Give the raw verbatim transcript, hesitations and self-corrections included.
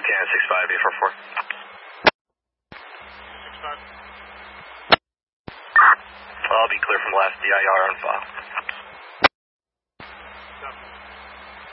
Can six five eight four four. six five. I'll be clear from last D I R on file.